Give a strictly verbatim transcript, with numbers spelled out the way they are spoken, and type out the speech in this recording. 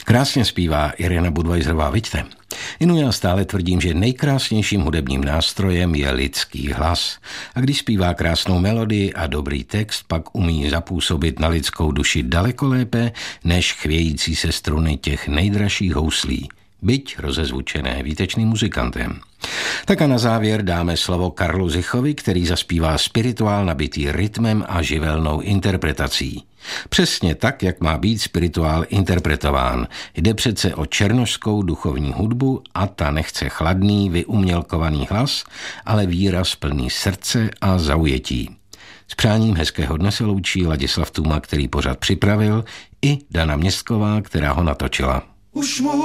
Krásně zpívá Irena Budweiserová, vidíte? Inu já stále tvrdím, že nejkrásnějším hudebním nástrojem je lidský hlas. A když zpívá krásnou melodii a dobrý text, pak umí zapůsobit na lidskou duši daleko lépe, než chvějící se struny těch nejdražších houslí, byť rozezvučené výtečným muzikantem. Tak a na závěr dáme slovo Karlu Zichovi, který zaspívá spirituál nabitý rytmem a živelnou interpretací. Přesně tak, jak má být spirituál interpretován. Jde přece o černošskou duchovní hudbu a ta nechce chladný, vyumělkovaný hlas, ale výraz plný srdce a zaujetí. S přáním hezkého dne se loučí Ladislav Tůma, který pořad připravil, i Dana Městková, která ho natočila. Už